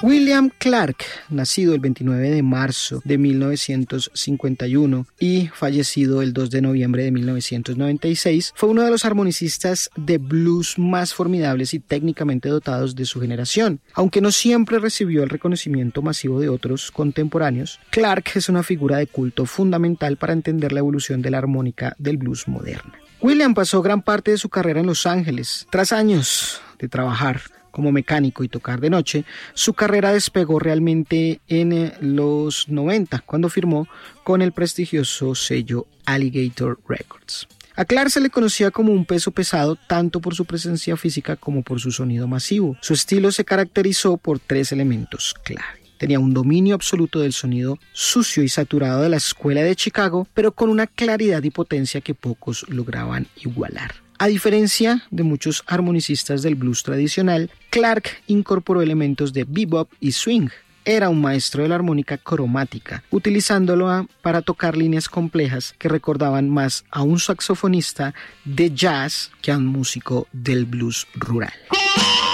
William Clark, nacido el 29 de marzo de 1951 y fallecido el 2 de noviembre de 1996, fue uno de los armonicistas de blues más formidables y técnicamente dotados de su generación. Aunque no siempre recibió el reconocimiento masivo de otros contemporáneos, Clark es una figura de culto fundamental para entender la evolución de la armónica del blues moderna. William pasó gran parte de su carrera en Los Ángeles. Tras años de trabajar como mecánico y tocar de noche, su carrera despegó realmente en los 90, cuando firmó con el prestigioso sello Alligator Records. A Clark se le conocía como un peso pesado tanto por su presencia física como por su sonido masivo. Su estilo se caracterizó por 3 elementos clave. Tenía un dominio absoluto del sonido sucio y saturado de la escuela de Chicago, pero con una claridad y potencia que pocos lograban igualar. A diferencia de muchos armonicistas del blues tradicional, Clark incorporó elementos de bebop y swing. Era un maestro de la armónica cromática, utilizándolo para tocar líneas complejas que recordaban más a un saxofonista de jazz que a un músico del blues rural.